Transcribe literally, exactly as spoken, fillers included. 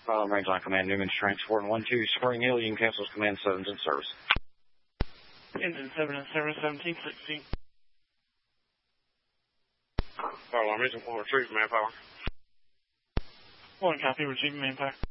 Fire alarm range line command Newman's transport one two Spring Hill. You can cancel command seven's in service. Engine seven and service seventeen sixteen. Fire alarm engine one retrieve manpower. One copy, retrieving manpower.